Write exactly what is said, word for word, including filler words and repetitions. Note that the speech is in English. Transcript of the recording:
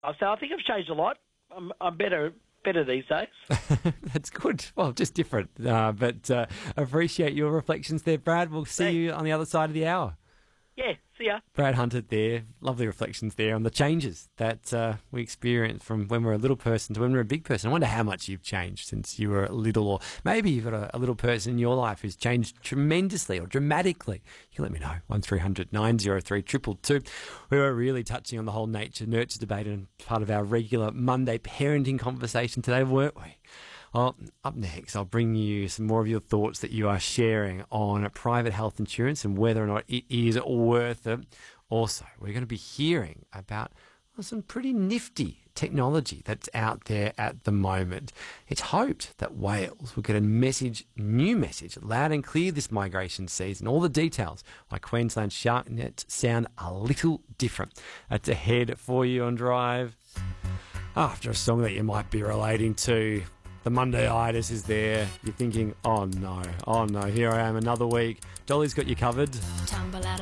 Oh, so I think I've changed a lot. I'm, I'm better better these days. That's good. Well, just different. Uh, but uh, appreciate your reflections there, Brad. We'll see Thanks. you on the other side of the hour. Yeah, see ya. Brad Hunter there. Lovely reflections there on the changes that uh, we experience from when we're a little person to when we're a big person. I wonder how much you've changed since you were little, or maybe you've got a, a little person in your life who's changed tremendously or dramatically. You can let me know. one three hundred nine oh three two two two. We were really touching on the whole nature-nurture debate and part of our regular Monday parenting conversation today, weren't we? Well, up next, I'll bring you some more of your thoughts that you are sharing on private health insurance and whether or not it is worth it. Also, we're going to be hearing about well, some pretty nifty technology that's out there at the moment. It's hoped that Wales will get a message, new message, loud and clear this migration season. All the details why Queensland SharkNet sound a little different. That's ahead for you on Drive. After a song that you might be relating to, the Monday-itis is there. You're thinking, oh no, oh no, here I am another week. Dolly's got you covered. Tumble out of